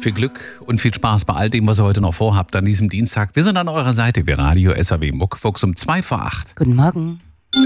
viel Glück und viel Spaß bei all dem, was ihr heute noch vorhabt an diesem Dienstag. Wir sind an eurer Seite, wir Radio SAW Muckfuchs um 7:55. Guten Morgen.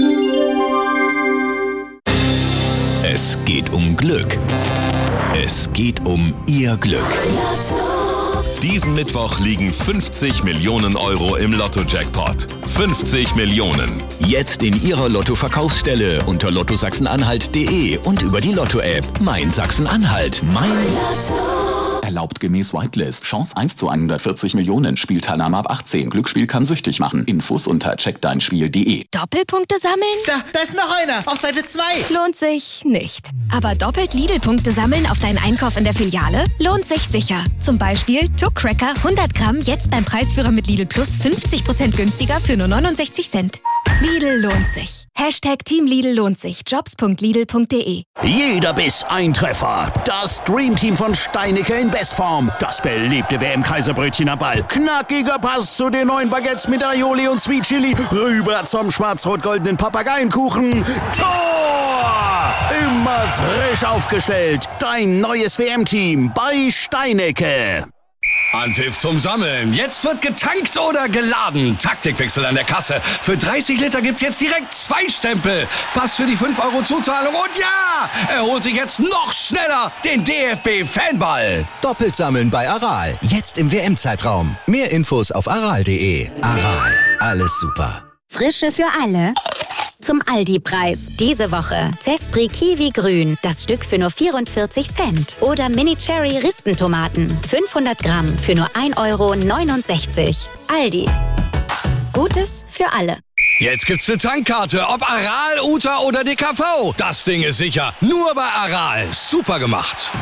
Es geht um Glück. Es geht um Ihr Glück. Diesen Mittwoch liegen 50 Millionen Euro im Lotto-Jackpot. 50 Millionen. Jetzt in Ihrer Lotto-Verkaufsstelle unter lottosachsen-anhalt.de und über die Lotto-App. Mein Sachsen-Anhalt. Mein Lotto. Erlaubt gemäß Whitelist. Chance 1 zu 140 Millionen. Spielteilnahme ab 18. Glücksspiel kann süchtig machen. Infos unter checkdeinspiel.de. Doppelpunkte sammeln? Da ist noch einer. Auf Seite 2. Lohnt sich nicht. Aber doppelt Lidl-Punkte sammeln auf deinen Einkauf in der Filiale? Lohnt sich sicher. Zum Beispiel Tuck-Cracker 100 Gramm jetzt beim Preisführer mit Lidl Plus 50% günstiger für nur 69 Cent. Lidl lohnt sich. Hashtag Team Lidl lohnt sich. Jobs.lidl.de. Jeder Biss ein Treffer. Das Dreamteam von Steinecke in Bestform. Das beliebte WM-Kaiserbrötchen am Ball. Knackiger Pass zu den neuen Baguettes mit Aioli und Sweet Chili. Rüber zum schwarz-rot-goldenen Papageienkuchen. Tor! Immer frisch aufgestellt. Dein neues WM-Team bei Steinecke. Anpfiff zum Sammeln. Jetzt wird getankt oder geladen. Taktikwechsel an der Kasse. Für 30 Liter gibt's jetzt direkt 2 Stempel. Pass für die 5 € Zuzahlung. Und ja, er holt sich jetzt noch schneller den DFB-Fanball. Doppelt sammeln bei Aral. Jetzt im WM-Zeitraum. Mehr Infos auf aral.de. Aral. Alles super. Frische für alle. Zum Aldi-Preis. Diese Woche Zespri Kiwi Grün, das Stück für nur 44 Cent. Oder Mini Cherry Rispentomaten, 500 Gramm für nur 1,69 €. Aldi. Gutes für alle. Jetzt gibt's eine Tankkarte, ob Aral, Uta oder DKV. Das Ding ist sicher. Nur bei Aral. Super gemacht.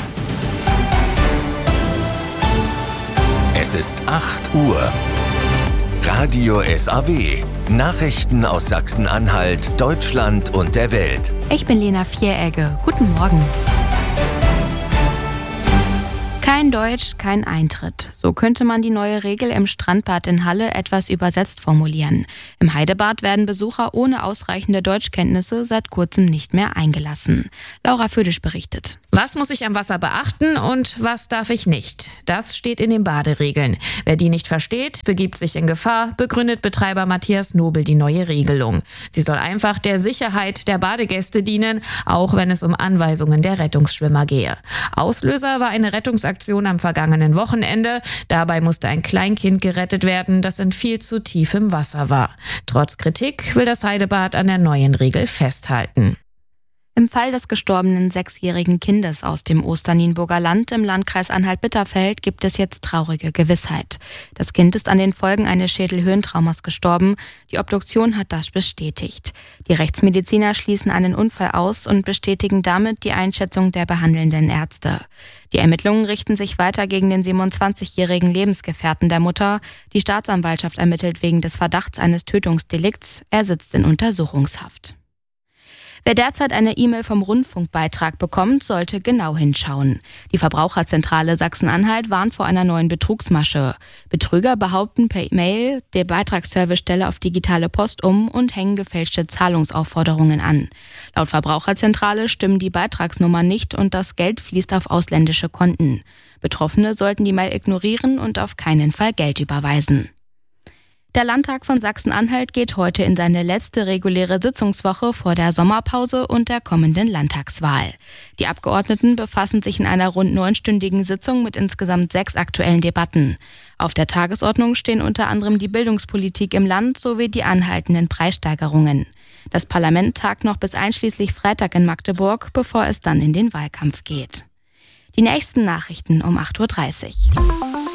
Es ist 8 Uhr. Radio SAW. Nachrichten aus Sachsen-Anhalt, Deutschland und der Welt. Ich bin Lena Vieregge. Guten Morgen. Kein Deutsch, kein Eintritt. So könnte man die neue Regel im Strandbad in Halle etwas übersetzt formulieren. Im Heidebad werden Besucher ohne ausreichende Deutschkenntnisse seit kurzem nicht mehr eingelassen. Laura Födisch berichtet. Was muss ich am Wasser beachten und was darf ich nicht? Das steht in den Baderegeln. Wer die nicht versteht, begibt sich in Gefahr, begründet Betreiber Matthias Nobel die neue Regelung. Sie soll einfach der Sicherheit der Badegäste dienen, auch wenn es um Anweisungen der Rettungsschwimmer gehe. Auslöser war eine Rettungsaktion am vergangenen Wochenende. Dabei musste ein Kleinkind gerettet werden, das in viel zu tiefem Wasser war. Trotz Kritik will das Heidebad an der neuen Regel festhalten. Im Fall des gestorbenen 6-jährigen Kindes aus dem Osternienburger Land im Landkreis Anhalt-Bitterfeld gibt es jetzt traurige Gewissheit. Das Kind ist an den Folgen eines Schädelhirntraumas gestorben. Die Obduktion hat das bestätigt. Die Rechtsmediziner schließen einen Unfall aus und bestätigen damit die Einschätzung der behandelnden Ärzte. Die Ermittlungen richten sich weiter gegen den 27-jährigen Lebensgefährten der Mutter. Die Staatsanwaltschaft ermittelt wegen des Verdachts eines Tötungsdelikts. Er sitzt in Untersuchungshaft. Wer derzeit eine E-Mail vom Rundfunkbeitrag bekommt, sollte genau hinschauen. Die Verbraucherzentrale Sachsen-Anhalt warnt vor einer neuen Betrugsmasche. Betrüger behaupten per E-Mail, der Beitragsservice stelle auf digitale Post um und hängen gefälschte Zahlungsaufforderungen an. Laut Verbraucherzentrale stimmen die Beitragsnummern nicht und das Geld fließt auf ausländische Konten. Betroffene sollten die Mail ignorieren und auf keinen Fall Geld überweisen. Der Landtag von Sachsen-Anhalt geht heute in seine letzte reguläre Sitzungswoche vor der Sommerpause und der kommenden Landtagswahl. Die Abgeordneten befassen sich in einer rund 9-stündigen Sitzung mit insgesamt 6 aktuellen Debatten. Auf der Tagesordnung stehen unter anderem die Bildungspolitik im Land sowie die anhaltenden Preissteigerungen. Das Parlament tagt noch bis einschließlich Freitag in Magdeburg, bevor es dann in den Wahlkampf geht. Die nächsten Nachrichten um 8:30 Uhr.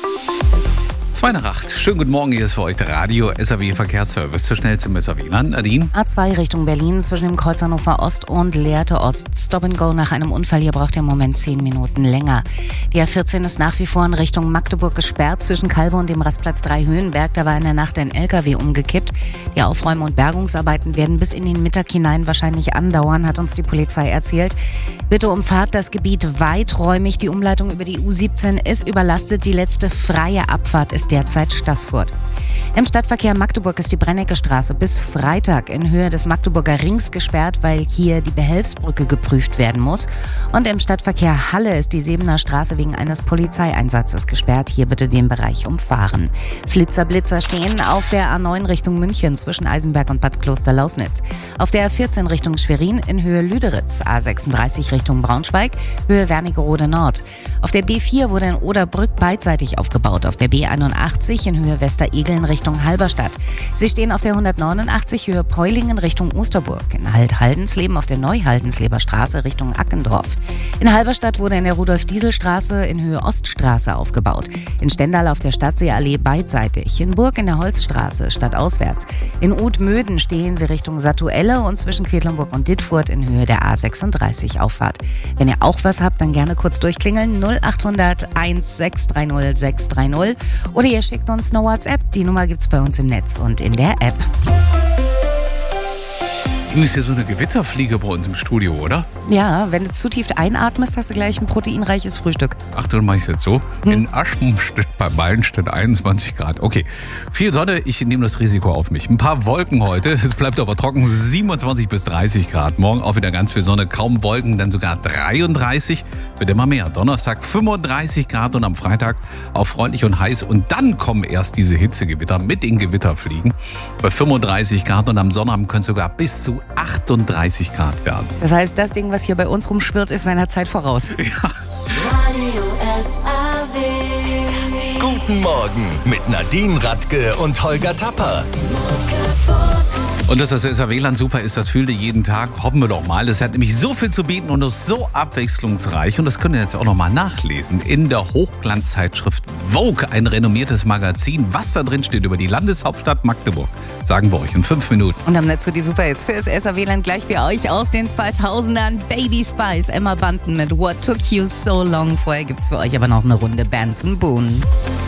7:02. Schönen guten Morgen, hier ist für euch der Radio SAW Verkehrsservice. Zu schnell zum SAW-Land. Nadine? A2 Richtung Berlin zwischen dem Kreuz Hannover Ost und Lehrte Ost. Stop and Go nach einem Unfall. Hier braucht ihr im Moment 10 Minuten länger. Die A14 ist nach wie vor in Richtung Magdeburg gesperrt zwischen Calve und dem Rastplatz 3 Höhenberg. Da war in der Nacht ein LKW umgekippt. Die Aufräumen- und Bergungsarbeiten werden bis in den Mittag hinein wahrscheinlich andauern, hat uns die Polizei erzählt. Bitte umfahrt das Gebiet weiträumig. Die Umleitung über die U17 ist überlastet. Die letzte freie Abfahrt ist derzeit Staßfurt. Im Stadtverkehr Magdeburg ist die Brennecke-Straße bis Freitag in Höhe des Magdeburger Rings gesperrt, weil hier die Behelfsbrücke geprüft werden muss. Und im Stadtverkehr Halle ist die Sebener Straße wegen eines Polizeieinsatzes gesperrt. Hier bitte den Bereich umfahren. Flitzer-Blitzer stehen auf der A9 Richtung München zwischen Eisenberg und Bad Klosterlausnitz. Auf der A14 Richtung Schwerin in Höhe Lüderitz. A36 Richtung Braunschweig, Höhe Wernigerode Nord. Auf der B4 wurde in Oderbrück beidseitig aufgebaut. Auf der B81 in Höhe Westeregeln Richtung Halberstadt. Sie stehen auf der 189 Höhe Peulingen Richtung Osterburg. In Haldensleben auf der Neuhaldensleber Straße Richtung Ackendorf. In Halberstadt wurde in der Rudolf-Diesel-Straße in Höhe Oststraße aufgebaut. In Stendal auf der Stadtseeallee beidseitig. In Burg in der Holzstraße stadtauswärts. In Uthmöden stehen sie Richtung Satuelle und zwischen Quedlinburg und Dittfurt in Höhe der A36 Auffahrt. Wenn ihr auch was habt, dann gerne kurz durchklingeln 0800 1630 630 oder ihr schickt uns eine WhatsApp. Die Nummer gibt's bei uns im Netz und in der App. Du bist ja so eine Gewitterfliege bei uns im Studio, oder? Ja, wenn du zu tief einatmest, hast du gleich ein proteinreiches Frühstück. Ach, dann mach ich jetzt so. In Aschenstedt bei Meilenstedt 21 Grad. Okay, viel Sonne, ich nehme das Risiko auf mich. Ein paar Wolken heute, es bleibt aber trocken, 27 bis 30 Grad. Morgen auch wieder ganz viel Sonne, kaum Wolken, dann sogar 33, wird immer mehr. Donnerstag 35 Grad und am Freitag auch freundlich und heiß. Und dann kommen erst diese Hitzegewitter mit den Gewitterfliegen bei 35 Grad und am Sonnabend können es sogar bis zu 38 Grad werden. Das heißt, das Ding, was hier bei uns rumschwirrt, ist seiner Zeit voraus. Ja. Guten Morgen mit Nadine Radke und Holger Tapper. Und dass das SAW-Land super ist, das fühlte jeden Tag. Hoffen wir doch mal. Es hat nämlich so viel zu bieten und ist so abwechslungsreich. Und das könnt ihr jetzt auch noch mal nachlesen in der Hochglanzzeitschrift Vogue, ein renommiertes Magazin. Was da drin steht über die Landeshauptstadt Magdeburg, sagen wir euch in 5 Minuten. Und am Netz die Super-Hits für das SAW-Land gleich für euch aus den 2000ern. Baby Spice, Emma Bunton mit What Took You So Long. Vorher gibt's für euch aber noch eine Runde Benson Boone.